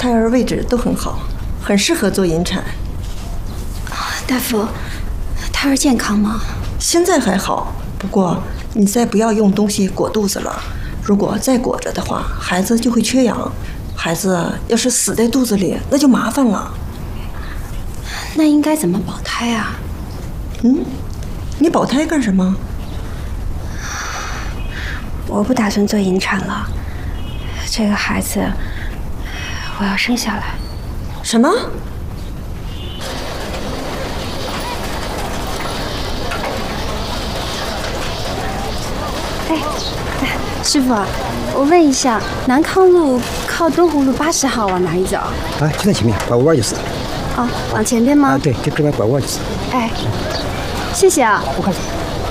胎儿位置都很好，很适合做引产。 大夫，胎儿健康吗？ 现在还好，不过你再不要用东西裹肚子了，如果再裹着的话，孩子就会缺氧。孩子要是死在肚子里，那就麻烦了。 那应该怎么保胎啊？ 你保胎干什么？ 我不打算做引产了，这个孩子我要生下来。 什么？ 哎，师傅，我问一下，南康路靠东湖路80号往哪里走？ 啊，就在前面，拐个弯就是。 哦，往前边吗？ 啊，对，就这边拐弯就是。 哎，谢谢啊。 不客气。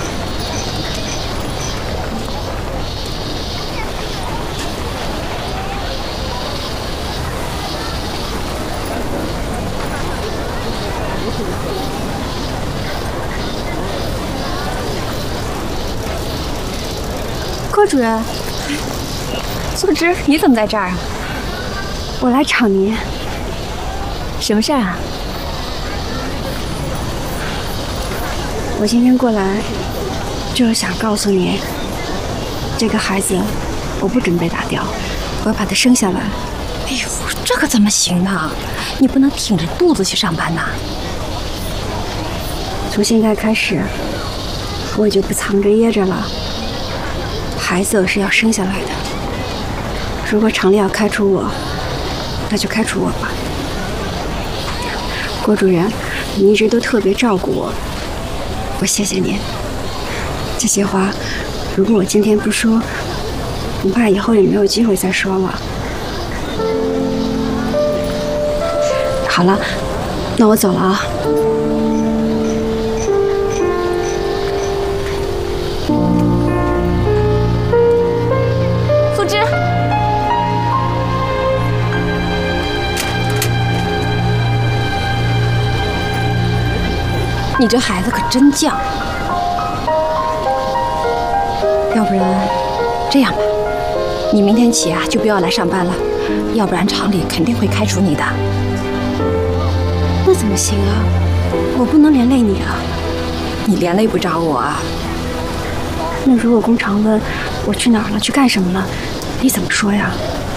郭主任， 素芝，你怎么在这儿啊？ 我来找您。 什么事儿啊？ 我今天过来，就是想告诉你，这个孩子我不准备打掉，我要把他生下来。 哎呦，这可怎么行呢？你不能挺着肚子去上班呐。 从现在开始，我就不藏着掖着了。孩子我是要生下来的，如果厂里要开除我，那就开除我吧。郭主任，你一直都特别照顾我，我谢谢您。这些话，如果我今天不说，恐怕以后也没有机会再说了。好了，那我走了啊。 素芝，你这孩子可真犟。要不然这样吧，你明天起啊就不要来上班了，要不然厂里肯定会开除你的。 那怎么行啊？我不能连累你啊！ 你连累不着我啊。 那如果工厂问我去哪儿了，去干什么了，你怎么说呀？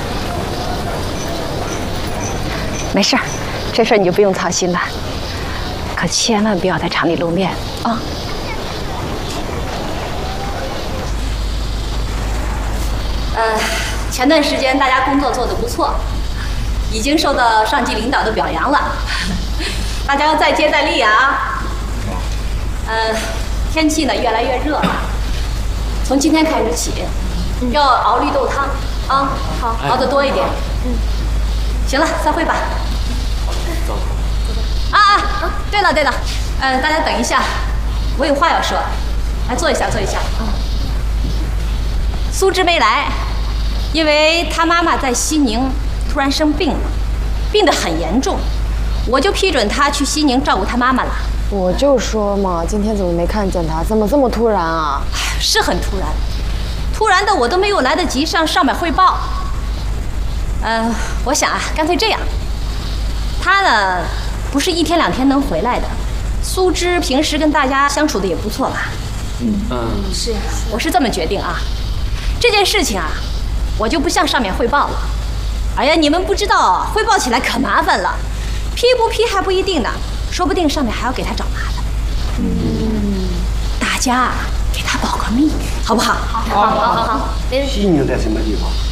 没事儿，这事儿你就不用操心了。可千万不要在厂里露面啊！前段时间大家工作做得不错，已经受到上级领导的表扬了，大家要再接再厉啊！天气呢越来越热了，从今天开始起，要熬绿豆汤啊，好，熬得多一点。行了，散会吧。走。对了，大家等一下，我有话要说，来坐一下。苏芝没来，因为她妈妈在西宁突然生病了，病得很严重，我就批准她去西宁照顾她妈妈了。 我就说嘛，今天怎么没看见她？怎么这么突然啊？ 是很突然，突然的我都没有来得及上面汇报。我想啊，干脆这样，她呢不是1天2天能回来的。苏芝平时跟大家相处的也不错吧？是，我是这么决定啊。这件事情啊，我就不向上面汇报了。哎呀，你们不知道，汇报起来可麻烦了，批不批还不一定呢，说不定上面还要给他找麻烦。大家给他保个密，好不好？ 好。 西宁在什么地方？